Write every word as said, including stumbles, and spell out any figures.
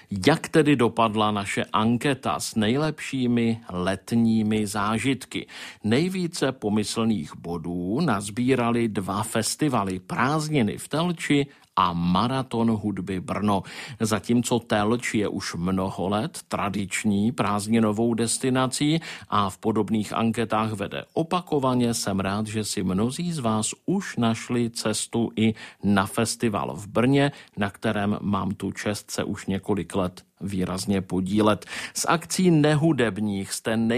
Jak tedy dopadla naše anketa s nejlepšími letními zážitky? Nejvíce pomyslných bodů nazbírali dva festivaly: Prázdniny v Telči a Maraton hudby Brno. Zatímco Telč je už mnoho let tradiční prázdninovou destinací a v podobných anketách vede opakovaně, jsem rád, že si mnozí z vás už našli cestu i na festival v Brně, na kterém mám tu čest se už několik let výrazně podílet. Z akcí nehudebních jste nej